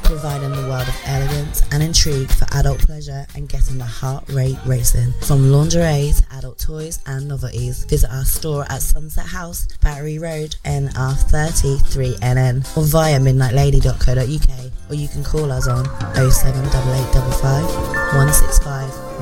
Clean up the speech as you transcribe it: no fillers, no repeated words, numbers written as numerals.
providing the world of elegance and intrigue for adult pleasure and getting the heart rate racing. From lingerie to adult toys and novelties, visit our store at Sunset House, Battery Road, NR33NN, or via midnightlady.co.uk, or you can call us on 07885 165